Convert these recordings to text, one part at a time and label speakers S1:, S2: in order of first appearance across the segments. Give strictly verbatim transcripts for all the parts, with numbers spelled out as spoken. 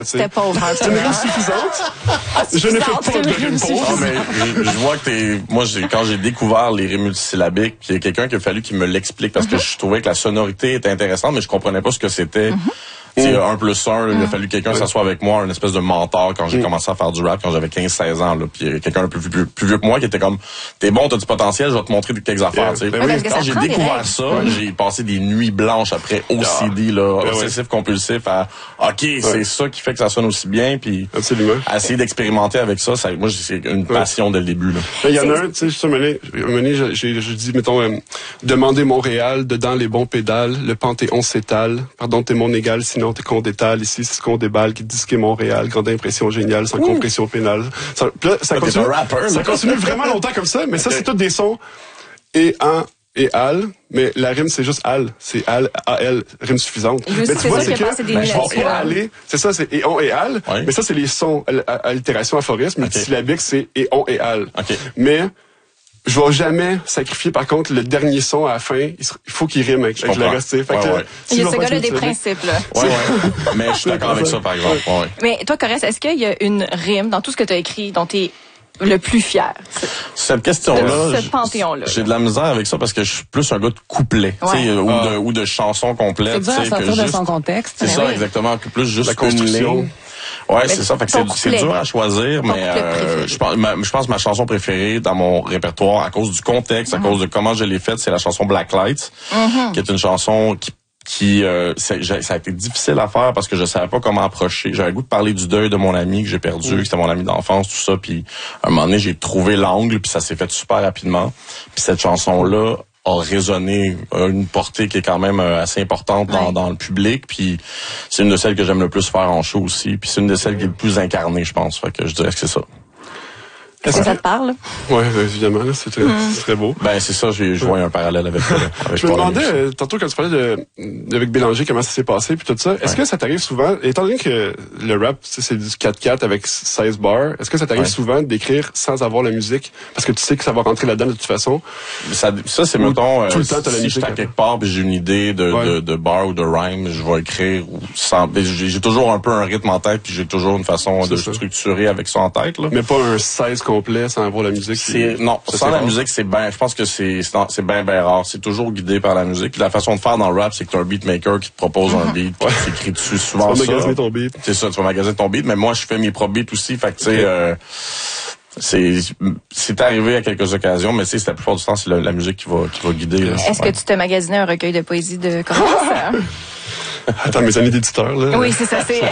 S1: C'était pauvre.
S2: C'est une rime suffisante. Je ne fais pas de rime pauvre.
S3: Non, mais je, je vois que t'es, moi, j'ai, quand j'ai découvert les rimes multisyllabiques, puis il y a quelqu'un qui a fallu qu'il me l'explique parce mm-hmm. que je trouvais que la sonorité était intéressante, mais je comprenais pas ce que c'était. Mm-hmm. C'est un plus un, là, il a fallu quelqu'un s'asseoir avec moi, une espèce de mentor quand j'ai mm. commencé à faire du rap quand j'avais quinze seize ans, là. Puis quelqu'un un peu plus, plus, plus vieux que moi qui était comme, t'es bon, t'as du potentiel, je vais te montrer quelques affaires, yeah. tu sais. Ben oui. Quand j'ai découvert ça, mm. j'ai passé des nuits blanches après O C D, yeah. là, ben obsessif, oui. compulsif à, ok, ouais. c'est ça qui fait que ça sonne aussi bien, puis à essayer d'expérimenter avec ça, ça, moi, c'est une passion ouais. dès le début, là.
S2: Il y en a un, tu sais, juste un moment, je, je, je dis, mettons, euh, demandez Montréal, dedans les bons pédales, le Panthéon s'étale, pardon, t'es mon égal, sinon t'es con d'étal. Ici, c'est ce qu'on déballe, qui disque Montréal, grande impression géniale, sans Ouh. compression pénale. Ça, là, ça, continue, rapper, ça continue vraiment longtemps comme ça, mais ça, c'est tous des sons et un et al, mais la rime, c'est juste al. C'est al, al, rime suffisante.
S1: Juste,
S2: mais tu vois, c'est que,
S1: des ben,
S2: et aller, c'est ça, c'est et on et al,
S3: oui.
S2: mais ça, c'est les sons, allitération, aphorisme, okay. multisyllabique, c'est et on et al.
S3: Okay.
S2: Mais, je vais jamais sacrifier, par contre, le dernier son à la fin. Il faut qu'il rime avec, avec le reste. Fait
S1: ouais,
S2: que,
S1: ouais. Si il y a ce gars-là des principes, là.
S3: Ouais, ouais. Mais je suis d'accord avec ça, par exemple. Ouais.
S1: Mais toi, Corrèze, est-ce qu'il y a une rime dans tout ce que tu as écrit dont tu es le plus fier?
S3: Cette question-là,
S1: ce panthéon-là.
S3: J'ai de la misère avec ça parce que je suis plus un gars de couplet, ouais. ou, ah. de, ou de chansons complètes.
S4: C'est dur à sortir de
S3: juste,
S4: son contexte.
S3: C'est ça,
S1: oui.
S3: exactement. Plus juste
S2: la construction.
S3: Ouais, c'est ça. Fait que c'est, c'est dur à choisir, mais euh, je pense, ma, je pense que ma chanson préférée dans mon répertoire, à cause du contexte, à mm-hmm. cause de comment je l'ai faite, c'est la chanson Black Lights, mm-hmm. qui est une chanson qui qui euh, ça a été difficile à faire parce que je savais pas comment approcher. J'avais le goût de parler du deuil de mon ami que j'ai perdu, mm. c'était mon ami d'enfance, tout ça. Puis à un moment donné, j'ai trouvé l'angle, puis ça s'est fait super rapidement. Puis cette chanson-là a résonné, a une portée qui est quand même assez importante dans, ouais. dans le public. Puis c'est une de celles que j'aime le plus faire en show aussi. Puis c'est une de celles qui est le plus incarnée, je pense. Fait que je dirais que c'est ça.
S1: Est-ce que ça te parle?
S2: Oui, évidemment, là, c'est, très, mm. c'est très beau.
S3: Ben, c'est ça, j'ai, je vois un parallèle avec, euh, avec
S2: Je me demandais, euh, tantôt, quand tu parlais de, avec Bélanger, comment ça s'est passé, puis tout ça, est-ce ouais. que ça t'arrive souvent, étant donné que le rap, c'est du quatre quatre avec seize bars, est-ce que ça t'arrive ouais. souvent d'écrire sans avoir la musique? Parce que tu sais que ça va rentrer là-dedans de toute façon.
S3: Ça, ça c'est, mettons,
S2: tout
S3: euh,
S2: le temps, t'as la
S3: si
S2: musique,
S3: je suis à quelque part, puis j'ai une idée de, ouais. de, de bar ou de rhyme, je vais écrire, ou sans, j'ai, j'ai toujours un peu un rythme en tête, puis j'ai toujours une façon c'est de ça. structurer avec ça en tête, là.
S2: Mais pas un seize complet sans avoir la musique.
S3: C'est, non, ça, sans la rare. musique, c'est ben, je pense que c'est, c'est, c'est ben, ben rare. C'est toujours guidé par la musique. Puis la façon de faire dans le rap, c'est que t'as un beatmaker qui te propose un beat, puis qui t'écrit dessus souvent ça.
S2: Tu vas magasiner ton beat.
S3: C'est ça, tu vas magasiner ton beat. Mais moi, je fais mes propres beats aussi. Fait que, tu sais, okay. euh, c'est, c'est arrivé à quelques occasions, mais tu sais, c'est la plupart du temps, c'est la, la musique qui va, qui va guider. Là.
S1: Est-ce ouais. que tu t'es magasiné un recueil de poésie de Corrèze?
S2: Attends, mes années d'éditeur, là.
S1: Oui, c'est ça, c'est...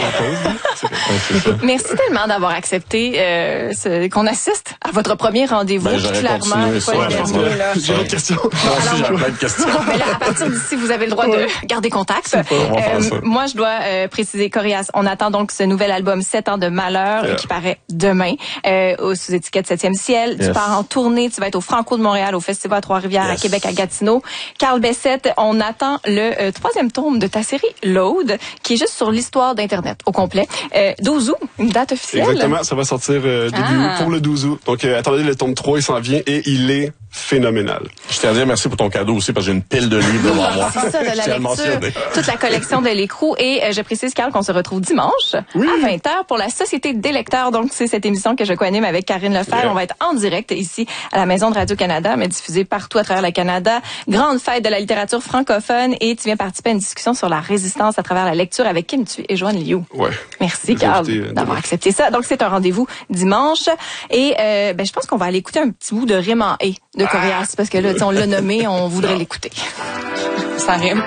S1: Merci tellement d'avoir accepté euh, ce, qu'on assiste à votre premier rendez-vous.
S3: Ben, clairement, pas
S1: ça, le dernier, là.
S2: J'ai d'autres questions.
S3: Moi aussi, j'ai plein de questions.
S1: Mais là, à partir d'ici, vous avez le droit de garder contact.
S3: Pas,
S1: euh, moi, je dois euh, préciser, Corias, on attend donc ce nouvel album sept ans de malheur, yeah. qui paraît demain, euh, sous étiquette septième ciel. Yes. Tu pars en tournée, tu vas être au Franco de Montréal, au Festival à Trois-Rivières, yes. à Québec, à Gatineau. Carl Bessette, on attend le euh, troisième tome de ta série Load, qui est juste sur l'histoire d'Internet au complet. Euh, douze août, une date officielle.
S2: Exactement, ça va sortir euh, début ah. août pour le douze août. Donc, euh, attendez, le tome trois, il s'en vient et il est phénoménal.
S3: Je tiens à dire merci pour ton cadeau aussi, parce que j'ai une pile de livres devant moi.
S1: C'est ça, de la lecture, toute la collection de l'écrou. Et euh, je précise, Carl, qu'on se retrouve dimanche oui. à vingt heures pour la Société des lecteurs. Donc, c'est cette émission que je co-anime avec Karine Lefebvre. Yeah. On va être en direct ici à la Maison de Radio-Canada, mais diffusée partout à travers le Canada. Grande fête de la littérature francophone et tu viens participer à une discussion sur la résistance à travers la lecture avec Kim Thuy et Joanne Liu.
S2: Ouais.
S1: Merci, Carl, d'avoir accepté ça. Donc, c'est un rendez-vous dimanche. Et euh, ben, je pense qu'on va aller écouter un petit bout de Rime en et de Corias, parce que là, on l'a nommé, on voudrait l'écouter. Ça rime.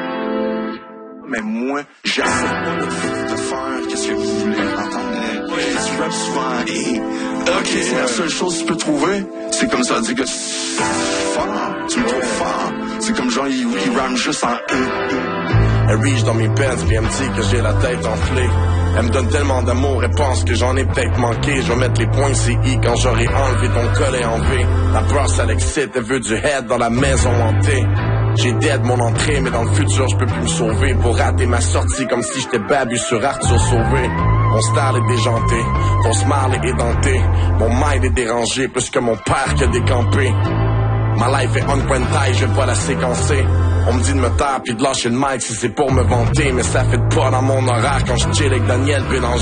S5: Mais moi, j'essaie pas de, de faire qu'est-ce que vous voulez entendre. Ouais, tu rappes souvent et... Ok, ouais. La seule chose que tu peux trouver, c'est comme ça, dire que tu fort, tu me trouves fort. C'est comme genre, il, il rame juste en E.
S6: Elle reach dans mes pants, puis elle me dit que j'ai la tête enflée. Elle me donne tellement d'amour, elle pense que j'en ai peut-être manqué. Je vais mettre les points C I quand j'aurai enlevé ton collet en V. La peur, ça l'excite, elle veut du head dans la maison hantée. J'ai dead mon entrée, mais dans le futur, je peux plus me sauver. Pour rater ma sortie, comme si j'étais Babu sur Arthur Sauvé. Mon style est déjanté, ton smile est édenté. Mon mind est dérangé, plus que mon père qui a décampé. Ma life est on point taille, je vais pas la séquencer. On me dit de me taire puis de lâcher le mic si c'est pour me vanter. Mais ça fait pas dans mon horaire quand je chill avec Daniel Bélanger.